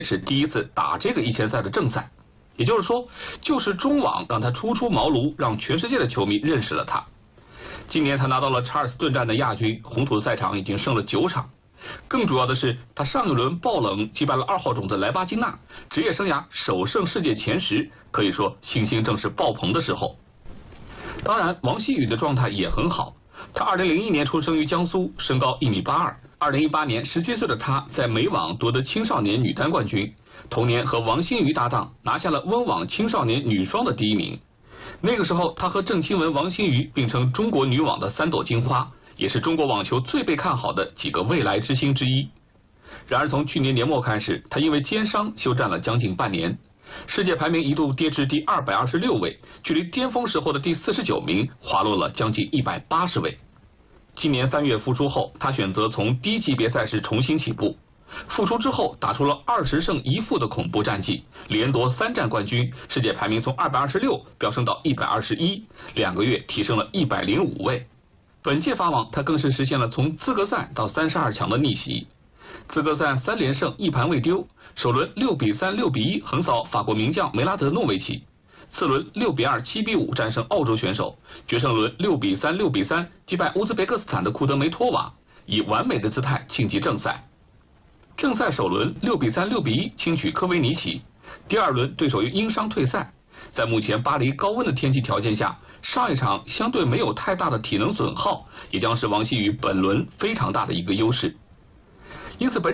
是第一次打这个1000赛的正赛，也就是说，就是中网让他初出茅庐，让全世界的球迷认识了他。今年他拿到了查尔斯顿站的亚军，红土赛场已经胜了9场。更主要的是，他上一轮爆冷击败了2号种子莱巴金纳，职业生涯首胜世界前10，可以说信心正是爆棚的时候。当然，王希雨的状态也很好。他2001年出生于江苏，身高1.82米。2018年17岁的他在美网夺得青少年女单冠军，同年和王欣瑜搭档拿下了温网青少年女双的第1名。那个时候，他和郑钦文、王欣瑜并称中国女网的3朵金花，也是中国网球最被看好的几个未来之星之一。然而从去年年末开始，他因为肩伤休战了将近半年，世界排名一度跌至第226位，距离巅峰时候的第49名滑落了将近180位。今年3月复出后，他选择从低级别赛事重新起步。复出之后，打出了20胜1负的恐怖战绩，连夺3战冠军，世界排名从226飙升到121，2个月提升了105位。本届法网，他更是实现了从资格赛到32强的逆袭。资格赛3连胜，1盘未丢，首轮6比3、6比1横扫法国名将梅拉德诺维奇，次轮6比2、7比5战胜澳洲选手，决胜轮6比3、6比3击败乌兹别克斯坦的库德梅托娃，以完美的姿态晋级正赛。正赛首轮6比3、6比1轻取科维尼奇，第2轮对手因伤退赛。在目前巴黎高温的天气条件下，上一场相对没有太大的体能损耗，也将是王希雨本轮非常大的一个优势。因此